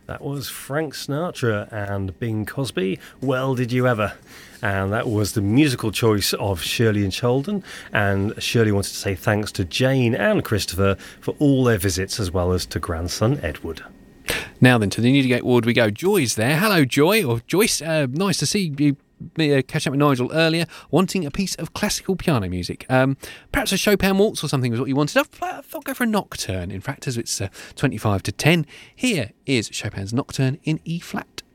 That was Frank Sinatra and Bing Crosby, Well Did You Ever? And that was the musical choice of Shirley and Sheldon. And Shirley wanted to say thanks to Jane and Christopher for all their visits, as well as to grandson Edward. Now then, to the Newdigate ward we go. Joy's there. Hello, Joy, or Joyce. Nice to see you. Catch up with Nigel earlier, wanting a piece of classical piano music. Perhaps a Chopin waltz or something was what you wanted. I thought I'd go for a nocturne, in fact, as it's 25 to 10. Here is Chopin's Nocturne in E-flat.